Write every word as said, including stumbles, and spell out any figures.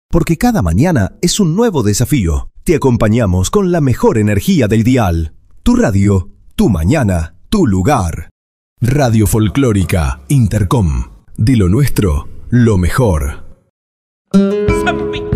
Porque cada mañana es un nuevo desafío. Te acompañamos con la mejor energía del dial. Tu radio, tu mañana, tu lugar. Radio Folclórica Intercom. De lo nuestro, lo mejor.